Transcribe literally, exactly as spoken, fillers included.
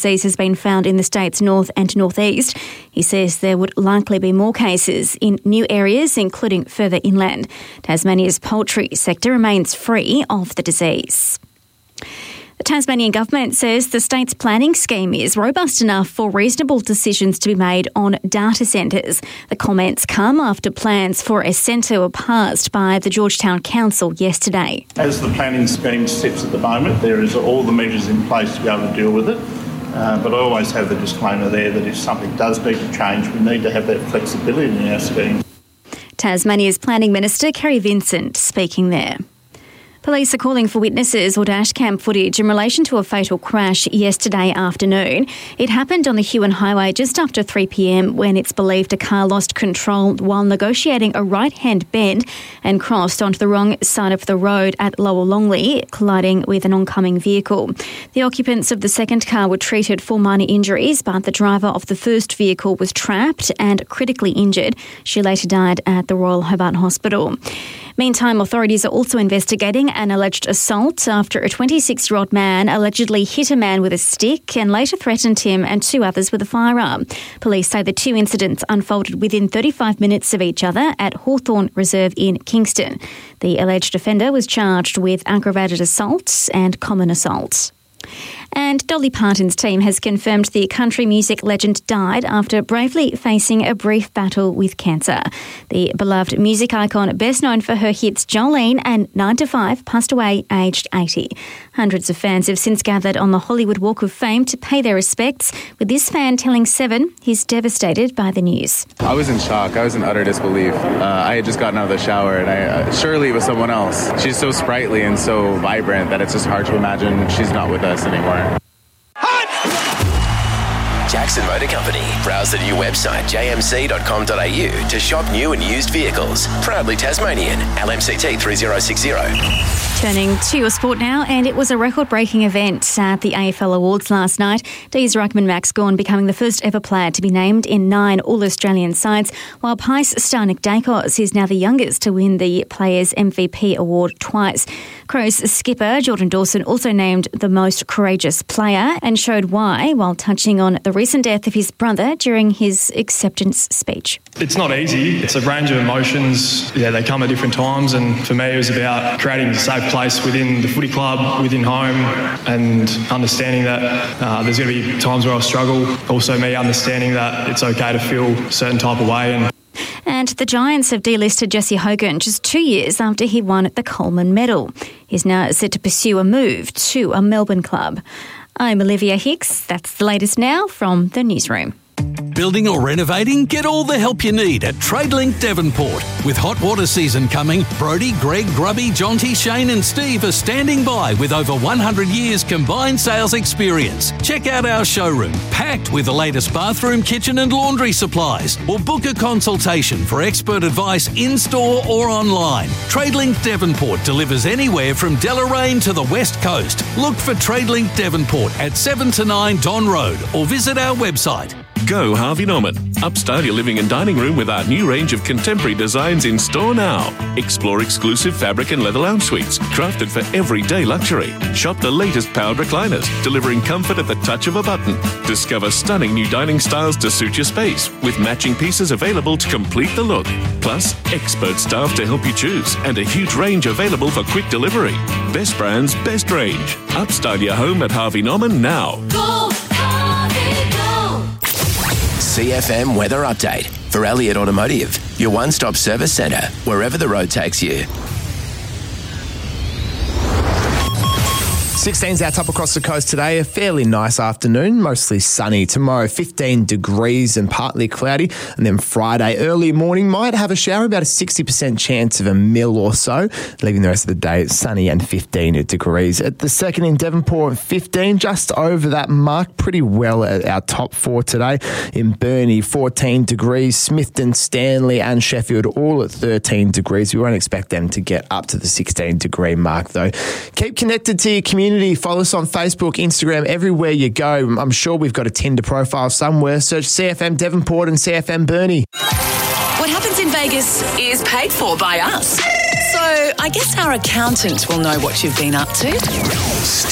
disease has been found in the state's north and northeast. He says there would likely be more cases in new areas, including further inland. Tasmania's poultry sector remains free of the disease. The Tasmanian government says the state's planning scheme is robust enough for reasonable decisions to be made on data centres. The comments come after plans for a centre were passed by the Georgetown Council yesterday. As the planning scheme sits at the moment, there is all the measures in place to be able to deal with it. Uh, but I always have the disclaimer there that if something does need to change, we need to have that flexibility in our scheme. Tasmania's Planning Minister, Kerry Vincent, speaking there. Police are calling for witnesses or dashcam footage in relation to a fatal crash yesterday afternoon. It happened on the Huon Highway just after three p.m. when it's believed a car lost control while negotiating a right-hand bend and crossed onto the wrong side of the road at Lower Longley, colliding with an oncoming vehicle. The occupants of the second car were treated for minor injuries, but the driver of the first vehicle was trapped and critically injured. She later died at the Royal Hobart Hospital. Meantime, authorities are also investigating an alleged assault after a twenty-six-year-old man allegedly hit a man with a stick and later threatened him and two others with a firearm. Police say the two incidents unfolded within thirty-five minutes of each other at Hawthorne Reserve in Kingston. The alleged offender was charged with aggravated assault and common assault. And Dolly Parton's team has confirmed the country music legend died after bravely facing a brief battle with cancer. The beloved music icon, best known for her hits Jolene and nine to five, passed away aged eighty. Hundreds of fans have since gathered on the Hollywood Walk of Fame to pay their respects, with this fan telling Seven he's devastated by the news. I was in shock. I was in utter disbelief. Uh, I had just gotten out of the shower and I uh, surely it was someone else. She's so sprightly and so vibrant that it's just hard to imagine she's not with us anymore. Jackson Motor Company. Browse the new website j m c dot com dot a u to shop new and used vehicles. Proudly Tasmanian. L M C T three zero six zero. Turning to your sport now, and it was a record-breaking event at the A F L Awards last night. D's ruckman Max Gawn becoming the first ever player to be named in nine All-Australian sides, while Pies star Nick Dacos is now the youngest to win the Players' M V P award twice. Crows skipper Jordan Dawson also named the most courageous player and showed why while touching on the recent death of his brother during his acceptance speech. It's not easy. It's a range of emotions. Yeah, they come at different times, and for me it was about creating a safe place within the footy club, within home, and understanding that uh, there's going to be times where I'll struggle. Also me understanding that it's okay to feel a certain type of way. And And the Giants have delisted Jesse Hogan just two years after he won the Coleman Medal. He's now set to pursue a move to a Melbourne club. I'm Olivia Hicks. That's the latest now from the newsroom. Building or renovating? Get all the help you need at Tradelink Devonport. With hot water season coming, Brodie, Greg, Grubby, Jonty, Shane and Steve are standing by with over one hundred years combined sales experience. Check out our showroom, packed with the latest bathroom, kitchen and laundry supplies. Or book a consultation for expert advice in-store or online. Tradelink Devonport delivers anywhere from Deloraine to the West Coast. Look for Tradelink Devonport at seven to nine Don Road or visit our website. Go Harvey Norman. Upstyle your living and dining room with our new range of contemporary designs in store now. Explore exclusive fabric and leather lounge suites, crafted for everyday luxury. Shop the latest powered recliners, delivering comfort at the touch of a button. Discover stunning new dining styles to suit your space, with matching pieces available to complete the look. Plus, expert staff to help you choose, and a huge range available for quick delivery. Best brands, best range. Upstyle your home at Harvey Norman now. Go, Harvey, go! C F M Weather Update for Elliott Automotive, your one-stop service centre, wherever the road takes you. sixteen's our top across the coast today. A fairly nice afternoon, mostly sunny. Tomorrow, fifteen degrees and partly cloudy. And then Friday, early morning, might have a shower, about a sixty percent chance of a mil or so. Leaving the rest of the day sunny and fifteen degrees. At the second in Devonport, fifteen, just over that mark. Pretty well at our top four today. In Burnie, fourteen degrees. Smithton, Stanley and Sheffield all at thirteen degrees. We won't expect them to get up to the sixteen degree mark though. Keep connected to your community. Follow us on Facebook, Instagram, everywhere you go. I'm sure we've got a Tinder profile somewhere. Search C F M Devonport and C F M Burnie. What happens in Vegas is paid for by us. So I guess our accountant will know what you've been up to.